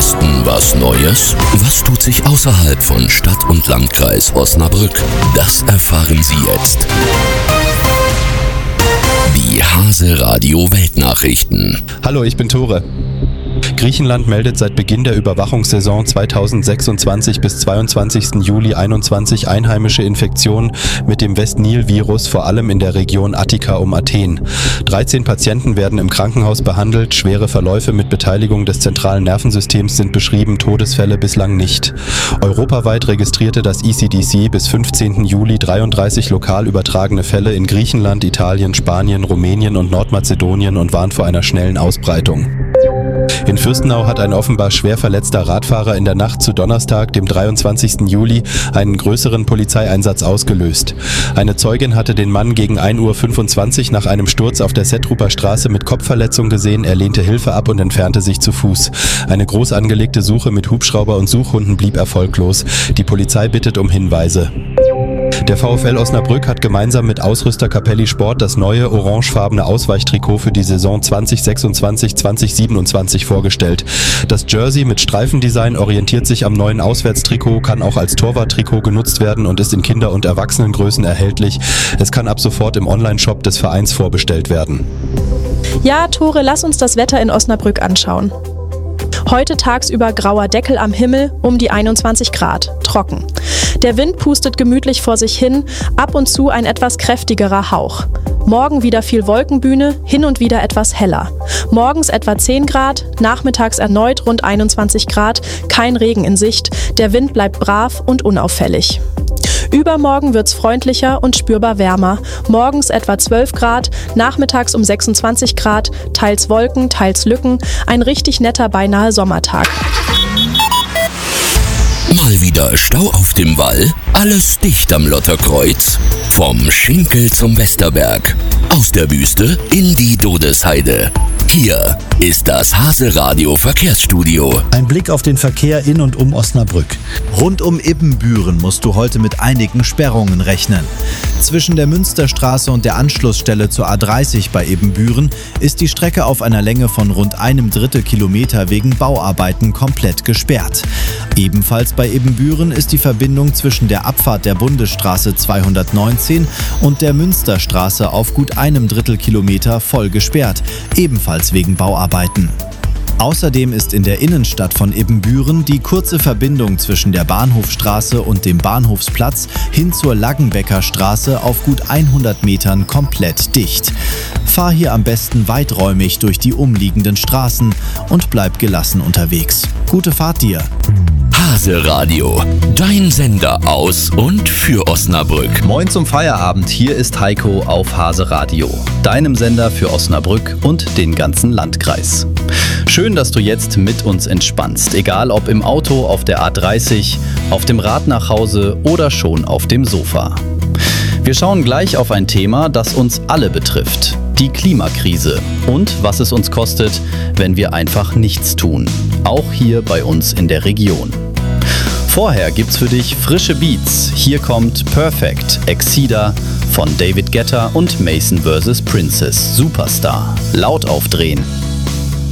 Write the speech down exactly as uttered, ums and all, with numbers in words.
Westen was Neues? Was tut sich außerhalb von Stadt und Landkreis Osnabrück? Das erfahren Sie jetzt. Die Hase Radio Weltnachrichten. Hallo, ich bin Tore. Griechenland meldet seit Beginn der Überwachungssaison zweitausendsechsundzwanzig bis zweiundzwanzigsten Juli einundzwanzig einheimische Infektionen mit dem West-Nil-Virus, vor allem in der Region Attika um Athen. dreizehn Patienten werden im Krankenhaus behandelt, schwere Verläufe mit Beteiligung des zentralen Nervensystems sind beschrieben, Todesfälle bislang nicht. Europaweit registrierte das E C D C bis fünfzehnten Juli dreiunddreißig lokal übertragene Fälle in Griechenland, Italien, Spanien, Rumänien und Nordmazedonien und warnt vor einer schnellen Ausbreitung. In Fürstenau hat ein offenbar schwer verletzter Radfahrer in der Nacht zu Donnerstag, dem dreiundzwanzigsten Juli, einen größeren Polizeieinsatz ausgelöst. Eine Zeugin hatte den Mann gegen ein Uhr fünfundzwanzig nach einem Sturz auf der Settruper Straße mit Kopfverletzung gesehen. Er lehnte Hilfe ab und entfernte sich zu Fuß. Eine groß angelegte Suche mit Hubschrauber und Suchhunden blieb erfolglos. Die Polizei bittet um Hinweise. Der VfL Osnabrück hat gemeinsam mit Ausrüster Capelli Sport das neue orangefarbene Ausweichtrikot für die Saison zweitausendsechsundzwanzig zweitausendsiebenundzwanzig vorgestellt. Das Jersey mit Streifendesign orientiert sich am neuen Auswärtstrikot, kann auch als Torwarttrikot genutzt werden und ist in Kinder- und Erwachsenengrößen erhältlich. Es kann ab sofort im Onlineshop des Vereins vorbestellt werden. Ja, Tore, lass uns das Wetter in Osnabrück anschauen. Heute tagsüber grauer Deckel am Himmel, um die einundzwanzig Grad, trocken. Der Wind pustet gemütlich vor sich hin, ab und zu ein etwas kräftigerer Hauch. Morgen wieder viel Wolkenbühne, hin und wieder etwas heller. Morgens etwa zehn Grad, nachmittags erneut rund einundzwanzig Grad, kein Regen in Sicht, der Wind bleibt brav und unauffällig. Übermorgen wird's freundlicher und spürbar wärmer. Morgens etwa zwölf Grad, nachmittags um sechsundzwanzig Grad, teils Wolken, teils Lücken. Ein richtig netter, beinahe Sommertag. Mal wieder Stau auf dem Wall? Alles dicht am Lotterkreuz? Vom Schinkel zum Westerberg. Aus der Wüste in die Dodesheide. Hier ist das Hase Radio Verkehrsstudio. Ein Blick auf den Verkehr in und um Osnabrück. Rund um Ibbenbüren musst du heute mit einigen Sperrungen rechnen. Zwischen der Münsterstraße und der Anschlussstelle zur A dreißig bei Ibbenbüren ist die Strecke auf einer Länge von rund einem Drittel Kilometer wegen Bauarbeiten komplett gesperrt. Ebenfalls bei Ibbenbüren ist die Verbindung zwischen der Abfahrt der Bundesstraße zweihundertneunzehn und der Münsterstraße auf gut einem Drittel Kilometer voll gesperrt, ebenfalls wegen Bauarbeiten. Außerdem ist in der Innenstadt von Ibbenbüren die kurze Verbindung zwischen der Bahnhofstraße und dem Bahnhofsplatz hin zur Laggenbecker Straße auf gut hundert Metern komplett dicht. Fahr hier am besten weiträumig durch die umliegenden Straßen und bleib gelassen unterwegs. Gute Fahrt dir! Hase Radio, dein Sender aus und für Osnabrück. Moin zum Feierabend, hier ist Heiko auf Hase Radio, deinem Sender für Osnabrück und den ganzen Landkreis. Schön, dass du jetzt mit uns entspannst, egal ob im Auto, auf der A dreißig, auf dem Rad nach Hause oder schon auf dem Sofa. Wir schauen gleich auf ein Thema, das uns alle betrifft. Die Klimakrise und was es uns kostet, wenn wir einfach nichts tun. Auch hier bei uns in der Region. Vorher gibt's für dich frische Beats. Hier kommt Perfect, Exceeder von David Guetta und Mason versus. Princess Superstar. Laut aufdrehen.